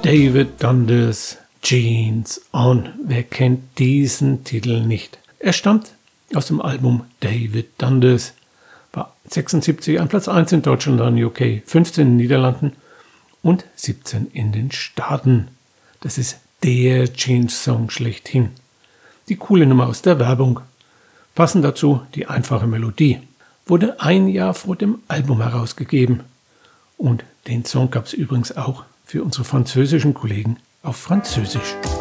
David Dundas, Jeans On. Wer kennt diesen Titel nicht? Er stammt aus dem Album David Dundas, war 76 an Platz 1 in Deutschland und UK, 15 in den Niederlanden und 17 in den Staaten. Das ist der Jeans-Song schlechthin. Die coole Nummer aus der Werbung. Passend dazu die einfache Melodie. Wurde ein Jahr vor dem Album herausgegeben. Und den Song gab es übrigens auch für unsere französischen Kollegen auf Französisch.